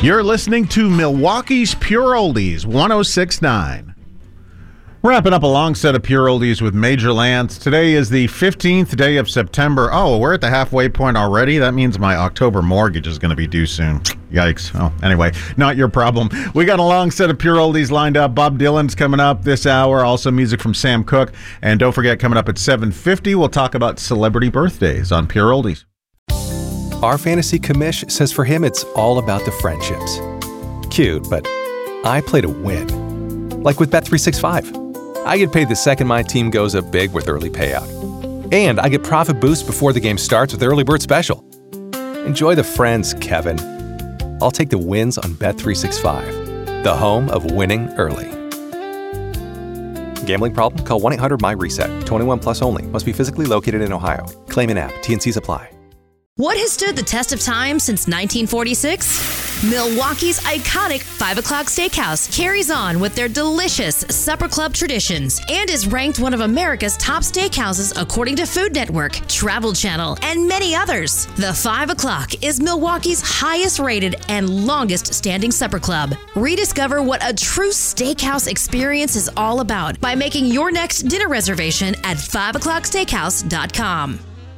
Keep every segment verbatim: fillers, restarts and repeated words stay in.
You're listening to Milwaukee's Pure Oldies, one oh six point nine. Wrapping up a long set of Pure Oldies with Major Lance. Today is the fifteenth day of September. Oh, we're at the halfway point already? That means my October mortgage is going to be due soon. Yikes. Oh, anyway, not your problem. We got a long set of Pure Oldies lined up. Bob Dylan's coming up this hour. Also music from Sam Cooke. And don't forget, coming up at seven fifty, we'll talk about celebrity birthdays on Pure Oldies. Our fantasy commish says for him it's all about the friendships. Cute, but I play to win. Like with Bet three sixty-five. I get paid the second my team goes up big with early payout. And I get profit boost before the game starts with Early Bird Special. Enjoy the friends, Kevin. I'll take the wins on Bet three sixty-five, the home of winning early. Gambling problem? Call one eight hundred M Y reset. twenty-one plus only. Must be physically located in Ohio. Claim in app. T N Cs apply. What has stood the test of time since nineteen forty-six? Milwaukee's iconic five o'clock Steakhouse carries on with their delicious Supper Club traditions and is ranked one of America's top steakhouses according to Food Network, Travel Channel, and many others. The five o'clock is Milwaukee's highest rated and longest standing supper club. Rediscover what a true steakhouse experience is all about by making your next dinner reservation at five o'clock steakhouse dot com.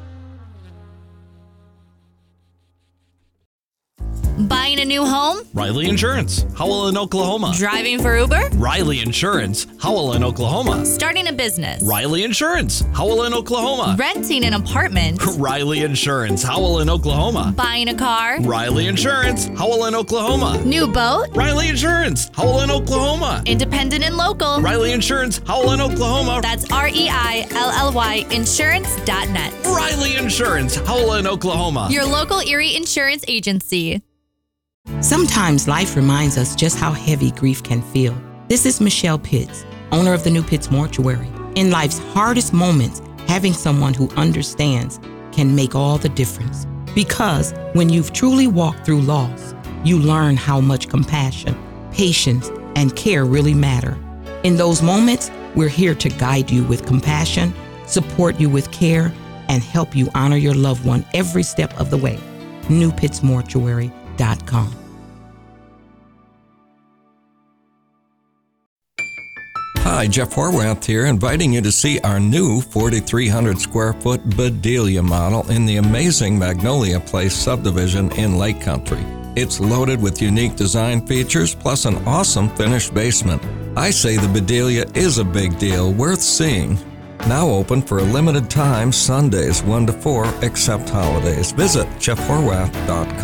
Buying a new home? Riley Insurance, Howell in Oklahoma. Driving for Uber? Riley Insurance, Howell in Oklahoma. Starting a business? Riley Insurance, Howell in Oklahoma. Renting an apartment? Riley Insurance, Howell in Oklahoma. Buying a car? Riley Insurance, Howell in Oklahoma. New boat? Riley Insurance, Howell in Oklahoma. Independent and local? Riley Insurance, Howell in Oklahoma. That's R E I L L Y insurance dot net. Riley Insurance, Howell in Oklahoma. Your local Erie insurance agency. Sometimes life reminds us just how heavy grief can feel. This is Michelle Pitts, owner of the New Pitts Mortuary. In life's hardest moments, having someone who understands can make all the difference. Because when you've truly walked through loss, you learn how much compassion, patience, and care really matter. In those moments, we're here to guide you with compassion, support you with care, and help you honor your loved one every step of the way. New Pitts Mortuary dot com. Hi, Jeff Horwath here, inviting you to see our new forty-three hundred square foot Bedelia model in the amazing Magnolia Place subdivision in Lake Country. It's loaded with unique design features plus an awesome finished basement. I say the Bedelia is a big deal, worth seeing. Now open for a limited time, Sundays one to four, except holidays. Visit Jeff Horwath dot com.